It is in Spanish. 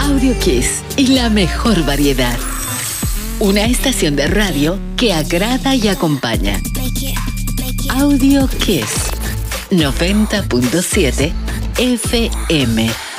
Audio Kiss y la mejor variedad. Una estación de radio que agrada y acompaña. Audio Kiss 90.7 FM.